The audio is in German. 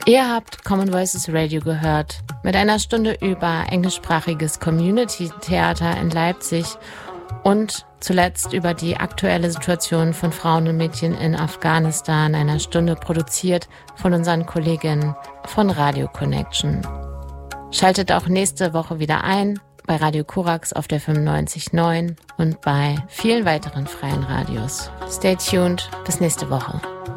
Ihr habt Common Voices Radio gehört, mit einer Stunde über englischsprachiges Community-Theater in Leipzig und zuletzt über die aktuelle Situation von Frauen und Mädchen in Afghanistan, einer Stunde produziert von unseren Kolleginnen von Radio Connection. Schaltet auch nächste Woche wieder ein bei Radio Korax auf der 95.9 und bei vielen weiteren freien Radios. Stay tuned, bis nächste Woche.